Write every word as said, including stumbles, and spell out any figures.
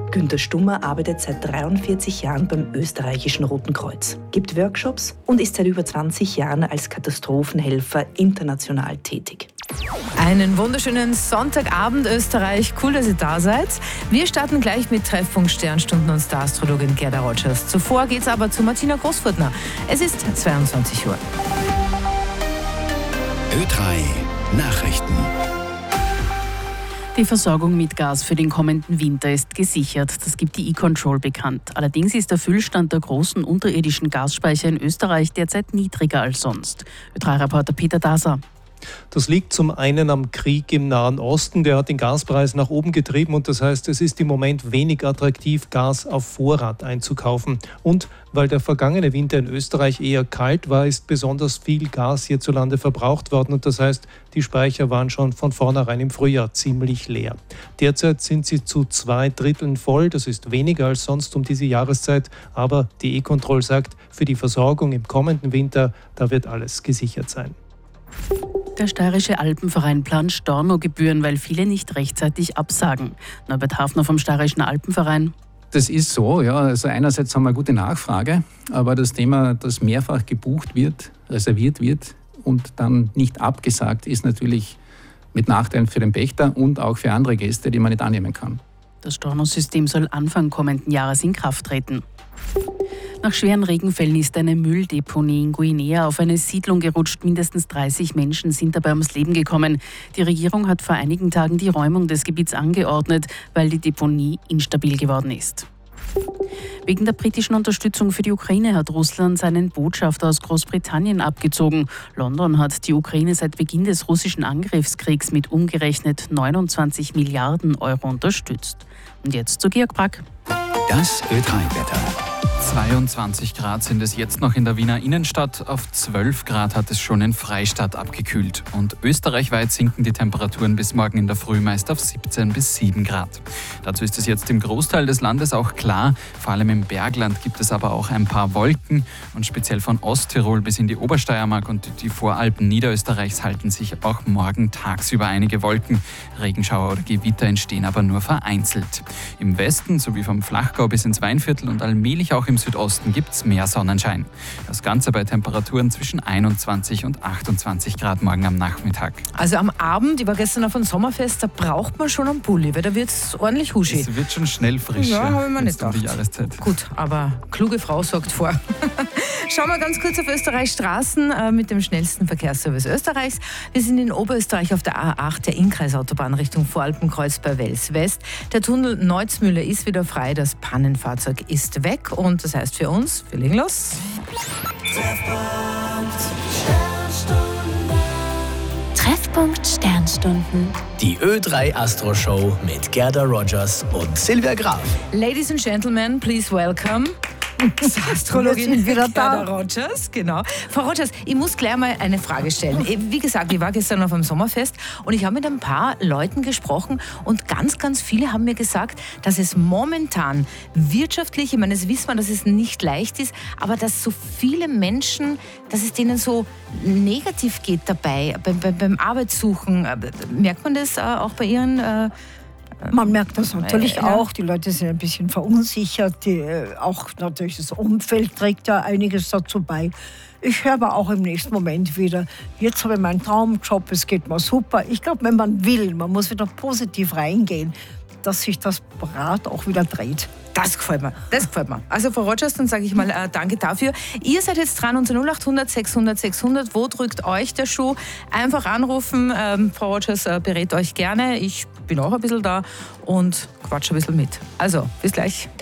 Günther Stummer arbeitet seit dreiundvierzig Jahren beim österreichischen Roten Kreuz, gibt Workshops und ist seit über zwanzig Jahren als Katastrophenhelfer international tätig. Einen wunderschönen Sonntagabend Österreich. Cool, dass ihr da seid. Wir starten gleich mit Treffpunkt Sternstunden und Star-Astrologin Gerda Rogers. Zuvor geht's aber zu Martina Großfurtner. Es ist zweiundzwanzig Uhr. Ö drei Nachrichten. Die Versorgung mit Gas für den kommenden Winter ist gesichert. Das gibt die E-Control bekannt. Allerdings ist der Füllstand der großen unterirdischen Gasspeicher in Österreich derzeit niedriger als sonst. Ö drei Reporter Peter Daser. Das liegt zum einen am Krieg im Nahen Osten, der hat den Gaspreis nach oben getrieben und das heißt, es ist im Moment wenig attraktiv, Gas auf Vorrat einzukaufen. Und weil der vergangene Winter in Österreich eher kalt war, ist besonders viel Gas hierzulande verbraucht worden und das heißt, die Speicher waren schon von vornherein im Frühjahr ziemlich leer. Derzeit sind sie zu zwei Dritteln voll, das ist weniger als sonst um diese Jahreszeit, aber die E-Control sagt, für die Versorgung im kommenden Winter, da wird alles gesichert sein. Der Steirische Alpenverein plant Stornogebühren, weil viele nicht rechtzeitig absagen. Norbert Hafner vom Steirischen Alpenverein. Das ist so, ja. Also einerseits haben wir eine gute Nachfrage, aber das Thema, dass mehrfach gebucht wird, reserviert wird und dann nicht abgesagt, ist natürlich mit Nachteilen für den Pächter und auch für andere Gäste, die man nicht annehmen kann. Das Stornosystem soll Anfang kommenden Jahres in Kraft treten. Nach schweren Regenfällen ist eine Mülldeponie in Guinea auf eine Siedlung gerutscht. Mindestens dreißig Menschen sind dabei ums Leben gekommen. Die Regierung hat vor einigen Tagen die Räumung des Gebiets angeordnet, weil die Deponie instabil geworden ist. Wegen der britischen Unterstützung für die Ukraine hat Russland seinen Botschafter aus Großbritannien abgezogen. London hat die Ukraine seit Beginn des russischen Angriffskriegs mit umgerechnet neunundzwanzig Milliarden Euro unterstützt. Und jetzt zu Georg Brack. Das Ö drei Wetter. zweiundzwanzig Grad sind es jetzt noch in der Wiener Innenstadt. Auf zwölf Grad hat es schon in Freistadt abgekühlt. Und österreichweit sinken die Temperaturen bis morgen in der Früh meist auf siebzehn bis sieben Grad. Dazu ist es jetzt im Großteil des Landes auch klar. Vor allem im Bergland gibt es aber auch ein paar Wolken. Und speziell von Osttirol bis in die Obersteiermark und die Voralpen Niederösterreichs halten sich auch morgen tagsüber einige Wolken. Regenschauer oder Gewitter entstehen aber nur vereinzelt. Im Westen sowie vom Flachgau bis ins Weinviertel und allmählich auch im Südosten gibt es mehr Sonnenschein. Das Ganze bei Temperaturen zwischen einundzwanzig und achtundzwanzig Grad morgen am Nachmittag. Also am Abend, ich war gestern auf einem Sommerfest, da braucht man schon einen Pulli, weil da wird es ordentlich huschi. Es wird schon schnell frisch. Ja, habe ich mir nicht um die gedacht. Jahreszeit. Gut, aber kluge Frau sorgt vor. Schauen wir ganz kurz auf Österreichs Straßen äh, mit dem schnellsten Verkehrsservice Österreichs. Wir sind in Oberösterreich auf der A acht, der Innkreisautobahn Richtung Voralpenkreuz bei Wels West. Der Tunnel Neuzmühle ist wieder frei, das Pannenfahrzeug ist weg und das heißt für uns, wir legen los. Treffpunkt Sternstunden. Die Ö drei Astro Show mit Gerda Rogers und Silvia Graf. Ladies and Gentlemen, please welcome Astrologin wieder da. Gerda Rogers, genau. Frau Rogers, ich muss gleich mal eine Frage stellen. Wie gesagt, ich war gestern auf einem Sommerfest und ich habe mit ein paar Leuten gesprochen und ganz, ganz viele haben mir gesagt, dass es momentan wirtschaftlich, ich meine, das wissen wir, dass es nicht leicht ist, aber dass so viele Menschen, dass es denen so negativ geht dabei, beim, beim, beim Arbeitssuchen. Merkt man das äh, auch bei Ihren... Äh, Man merkt das natürlich Ja. auch. Die Leute sind ein bisschen verunsichert. Die, äh, auch natürlich das Umfeld trägt ja einiges dazu bei. Ich höre aber auch im nächsten Moment wieder, jetzt habe ich meinen Traumjob, es geht mir super. Ich glaube, wenn man will, man muss wieder positiv reingehen, dass sich das Rad auch wieder dreht. Das gefällt mir, das gefällt mir. Also Frau Rogers, dann sage ich mal äh, danke dafür. Ihr seid jetzt dran, unter null acht hundert sechshundert sechshundert. Wo drückt euch der Schuh? Einfach anrufen. Ähm, Frau Rogers äh, berät euch gerne. Ich bin auch ein bisschen da und quatsche ein bisschen mit. Also, bis gleich.